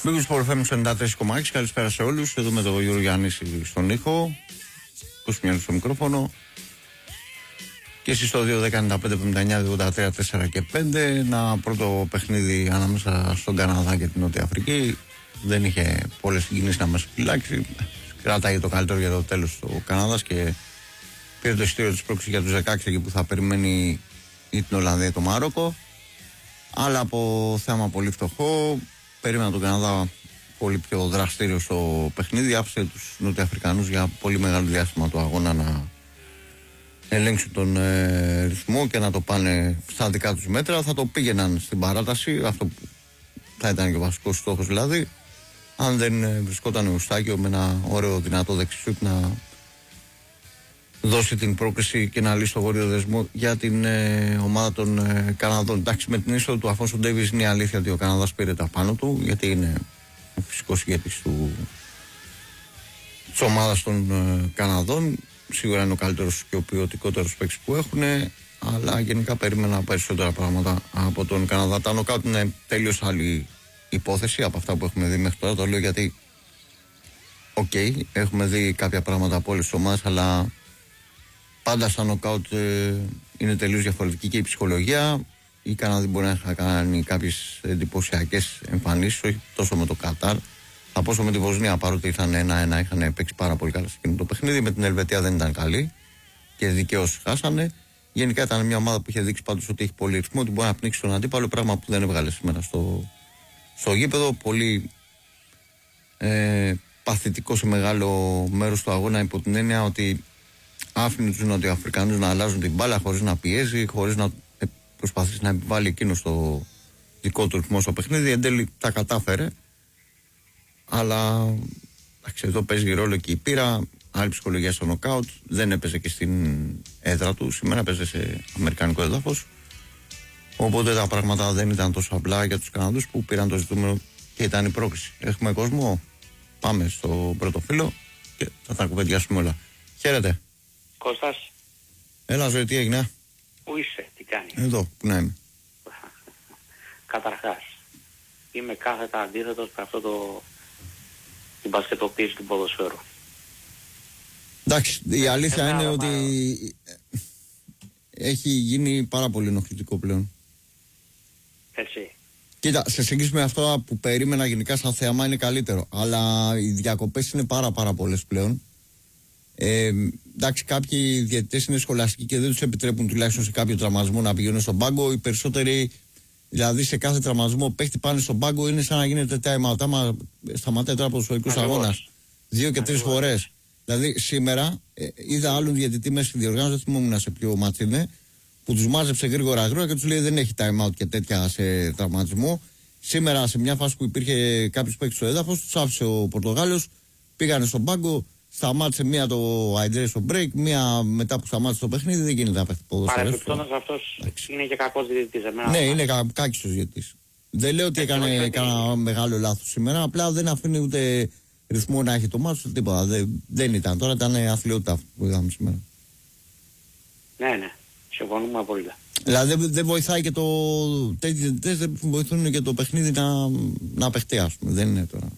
Μπήκους Πορφέμου 93,6. Καλησπέρα σε όλους. Εδώ με τον Γιώργο Γιάννη στον ήχο. Κοσμιάνου στο μικρόφωνο. Και εσείς στο 2-10-95-79-83-4 και 5. Ένα πρώτο παιχνίδι ανάμεσα στον Καναδά και την Νότια Αφρική. Δεν είχε πολλές συγκινήσεις να μας φυλάξει. Κράταγε το καλύτερο για το τέλος ο Καναδάς και πήρε το εισιτήριο της πρόκλησης για τους 16 εκεί που θα περιμένει ή την Ολλανδία ή το Μαρόκο. Αλλά από θέμα πολύ φτωχό. Περίμενα τον Καναδά πολύ πιο δραστήριο στο παιχνίδι. Άφησε τους Νοτιοαφρικανούς για πολύ μεγάλο διάστημα του αγώνα να ελέγξουν τον ρυθμό και να το πάνε στα δικά τους μέτρα. Θα το πήγαιναν στην παράταση. Αυτό που θα ήταν και ο βασικός στόχος δηλαδή. Αν δεν βρισκόταν ο Εουστάκιο με ένα ωραίο δυνατό δεξισούτ να δώσει την πρόκριση και να λύσει το βόρειο δεσμό για την ομάδα των Καναδών. Εντάξει, με την είσοδο του Αφόνσο Ντέιβις είναι η αλήθεια ότι ο Καναδάς πήρε τα πάνω του, γιατί είναι ο φυσικός ηγέτης της ομάδας των Καναδών. Σίγουρα είναι ο καλύτερος και ο ποιοτικότερος παίκτης που έχουν, αλλά γενικά περίμενα περισσότερα πράγματα από τον Καναδά. Τα νοκάουτ είναι τελείως άλλη υπόθεση από αυτά που έχουμε δει μέχρι τώρα. Το λέω γιατί έχουμε δει κάποια πράγματα από όλες τις ομάδες, αλλά πάντα στα νοκάουτ είναι τελείως διαφορετική και η ψυχολογία. Οι Καναδοί μπορεί να είχαν κάνει κάποιες εντυπωσιακές εμφανίσεις, όχι τόσο με το Κατάρ, από όσο με τη Βοσνία, παρότι ήρθαν 1-1, είχαν παίξει πάρα πολύ καλά σε εκείνο το παιχνίδι. Με την Ελβετία δεν ήταν καλή και δικαίως χάσανε. Γενικά ήταν μια ομάδα που είχε δείξει πάντως ότι έχει πολύ ρυθμό, ότι μπορεί να πνίξει τον αντίπαλο, πράγμα που δεν έβγαλε σήμερα στο γήπεδο. Πολύ παθητικό σε μεγάλο μέρος του αγώνα, υπό την έννοια ότι άφηνε τους Νοτιοαφρικανούς να αλλάζουν την μπάλα χωρίς να πιέζει, χωρίς να προσπαθήσει να επιβάλλει εκείνο το δικό του ρυθμό στο παιχνίδι. Εν τέλει τα κατάφερε. Αλλά εδώ παίζει ρόλο και η πείρα, άλλη ψυχολογία στο νοκάουτ. Δεν έπαιζε και στην έδρα του. Σήμερα έπαιζε σε αμερικανικό έδαφος. Οπότε τα πράγματα δεν ήταν τόσο απλά για τους Καναδούς που πήραν το ζητούμενο και ήταν η πρόκληση. Έχουμε κόσμο. Πάμε στο πρώτο φύλλο και θα τα κουβεντιάσουμε όλα. Χαίρετε. Κώστας. Έλα ζωή, τι έγινε? Πού είσαι, τι κάνεις? Εδώ, που να είμαι. Καταρχάς, είμαι κάθετα αντίθετος με αυτό την μπασκετοποίηση του ποδοσφαίρου. Εντάξει, η αλήθεια είναι ότι έχει γίνει πάρα πολύ ενοχλητικό πλέον. Έτσι. Κοίτα, σε σύγκριση με αυτό που περίμενα γενικά σαν θέαμα είναι καλύτερο. Αλλά οι διακοπές είναι πάρα πολλές πλέον. Εντάξει, κάποιοι διαιτητές είναι σχολαστικοί και δεν τους επιτρέπουν τουλάχιστον σε κάποιο τραυματισμό να πηγαίνουν στον πάγκο. Οι περισσότεροι, δηλαδή σε κάθε τραυματισμό παίχτη πάνε στον πάγκο, είναι σαν να γίνεται time out. Άμα σταματάει τώρα ποδοσφαιρικός αγώνας 2 και 3 φορές. Δηλαδή σήμερα είδα άλλον διαιτητή μέσα στη διοργάνωση, δεν θυμόμουν σε ποιο μάτς είναι, που τους μάζεψε γρήγορα και τους λέει δεν έχει time out και τέτοια σε τραυματισμό. Σήμερα σε μια φάση που υπήρχε κάποιος παίκτης στο έδαφος, τους άφησε ο Πορτογάλος, πήγανε στον πάγκο. Σταμάτησε μία το hydration break, μία μετά που σταμάτησε το παιχνίδι, δεν γίνεται να παίξει ποδόσφαιρο. Παρεμπιπτόντως αυτός είναι και κακός διαιτητής. Ναι, είναι κάκιστος διαιτητής. Δεν λέω ότι έκανε κανένα μεγάλο λάθος σήμερα, απλά δεν αφήνει ούτε ρυθμό να έχει το μάτσο, τίποτα. Δεν ήταν. Τώρα ήταν αθλειότητα αυτό που είδαμε σήμερα. Ναι, συμφωνούμε απόλυτα. Δηλαδή δεν βοηθάει και το. Τέτοιοι διαιτητές δεν βοηθούν και το παιχνίδι να παιχτεί, ας πούμε. Δεν είναι τώρα.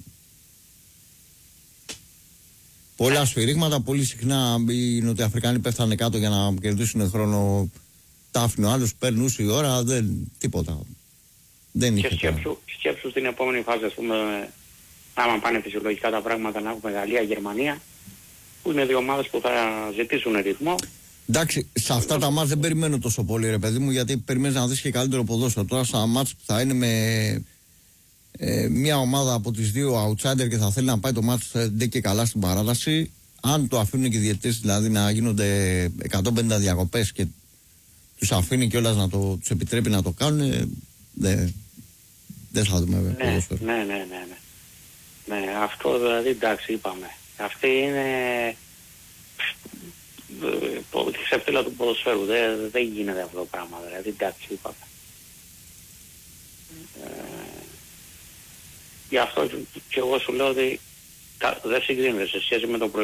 Πολλά σφυρίγματα, πολύ συχνά οι Νοτιοαφρικανοί πέφτανε κάτω για να κερδίσουν χρόνο. Τα άφηνε ο άλλος, περνούσε η ώρα, τίποτα. Δεν είχε. Και σκέψου στην επόμενη φάση, ας πούμε, άμα πάνε φυσιολογικά τα πράγματα, να έχουμε Γαλλία, Γερμανία, που είναι δύο ομάδες που θα ζητήσουν ρυθμό. Εντάξει, σε αυτά τα μάτς δεν περιμένω τόσο πολύ, ρε παιδί μου, γιατί περιμένεις να δεις και καλύτερο ποδόσφαιρο. Τώρα στα μάτς που θα είναι με μια ομάδα από τις δύο outsider και θα θέλει να πάει το μάτς ντε και καλά στην παράταση, αν το αφήνουν και οι διαιτητές δηλαδή να γίνονται 150 διακοπές και τους αφήνει κιόλας να τους επιτρέπει να το κάνουν, δεν θα δούμε ποδόσφαιρο. Ναι, αυτό δηλαδή εντάξει είπαμε. Αυτή είναι τη ξεφτύλα του ποδοσφαίρου. Δεν γίνεται αυτό το πράγμα, δηλαδή εντάξει είπαμε. Γι' αυτό και εγώ σου λέω ότι δεν συγκρίνεται σε σχέση με το